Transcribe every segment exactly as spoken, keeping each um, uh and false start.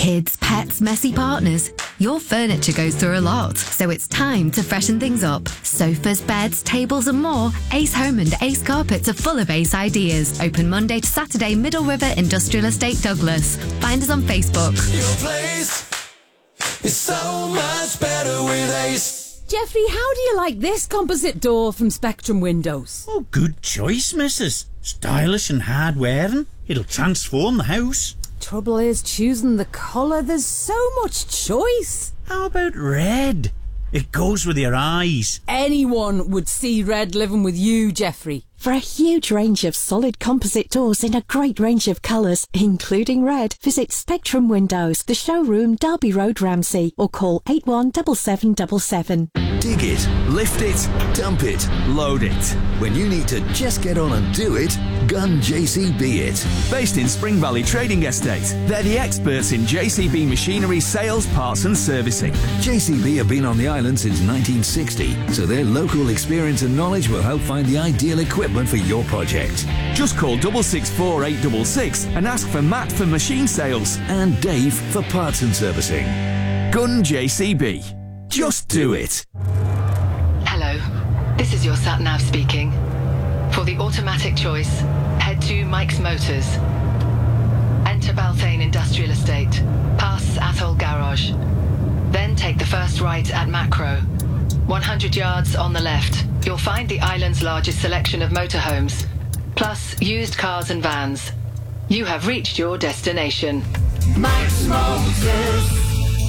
Kids, pets, messy partners. Your furniture goes through a lot, so it's time to freshen things up. Sofas, beds, tables and more. Ace Home and Ace Carpets are full of Ace ideas. Open Monday to Saturday, Middle River Industrial Estate, Douglas. Find us on Facebook. Your place is so much better with Ace. Jeffrey, how do you like this composite door from Spectrum Windows? Oh, good choice, missus. Stylish and hard-wearing. It'll transform the house. Trouble is choosing the colour. There's so much choice. How about red? It goes with your eyes. Anyone would see red living with you, Jeffrey. For a huge range of solid composite doors in a great range of colours, including red, visit Spectrum Windows, the showroom, Derby Road, Ramsey, or call eight one seven seven seven seven. Dig it, lift it, dump it, load it. When you need to just get on and do it, Gun J C B it. Based in Spring Valley Trading Estate, they're the experts in J C B machinery sales, parts and servicing. J C B have been on the island since nineteen sixty, so their local experience and knowledge will help find the ideal equipment for your project. Just call double six four eight six six and ask for Matt for machine sales and Dave for parts and servicing. Gun J C B. Just do it. Hello, this is your sat-nav speaking. For the automatic choice, head to Mike's Motors. Enter Balthane Industrial Estate, pass Athol Garage. Then take the first right at Macro. one hundred yards on the left, you'll find the island's largest selection of motorhomes, plus used cars and vans. You have reached your destination. Mike's Motors.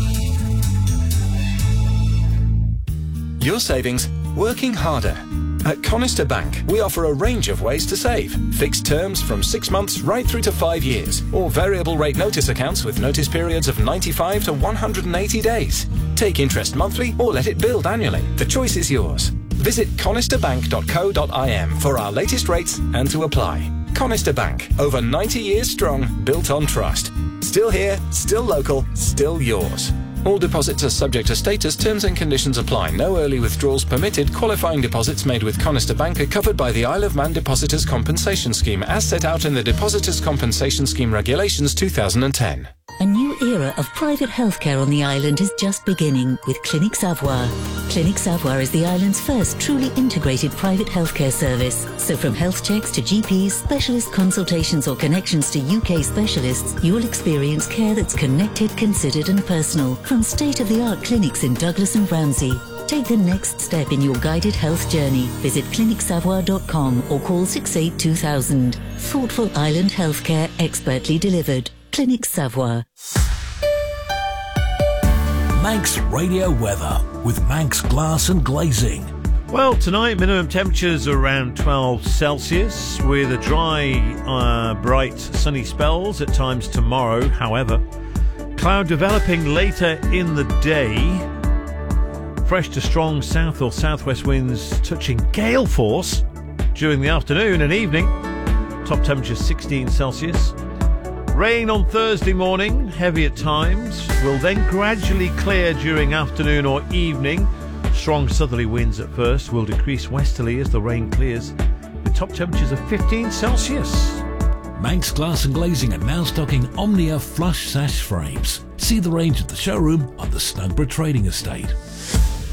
Your savings, working harder. At Conister Bank, we offer a range of ways to save. Fixed terms from six months right through to five years, or variable rate notice accounts with notice periods of ninety-five to one hundred eighty days. Take interest monthly or let it build annually. The choice is yours. Visit conister bank dot co dot I M for our latest rates and to apply. Conister Bank, over ninety years strong, built on trust. Still here, still local, still yours. All deposits are subject to status, terms and conditions apply. No early withdrawals permitted. Qualifying deposits made with Conister Bank are covered by the Isle of Man Depositors Compensation Scheme as set out in the Depositors Compensation Scheme Regulations two thousand ten. A new era of private healthcare on the island is just beginning with Clinic Savoir. Clinic Savoir is the island's first truly integrated private healthcare service. So from health checks to G Ps, specialist consultations or connections to U K specialists, you'll experience care that's connected, considered and personal from state-of-the-art clinics in Douglas and Ramsey. Take the next step in your guided health journey. Visit clinic savoir dot com or call six eight two thousand. Thoughtful island healthcare expertly delivered. Clinic Savoir. Manx Radio Weather with Manx Glass and Glazing. Well, tonight minimum temperatures are around twelve Celsius with a dry, uh, bright, sunny spells at times tomorrow. However, cloud developing later in the day. Fresh to strong south or southwest winds touching gale force during the afternoon and evening. Top temperature sixteen Celsius. Rain on Thursday morning, heavy at times, will then gradually clear during afternoon or evening. Strong southerly winds at first will decrease westerly as the rain clears, with top temperatures of fifteen Celsius. Manx Glass and Glazing are now stocking Omnia flush sash frames. See the range at the showroom on the Snugborough Trading Estate.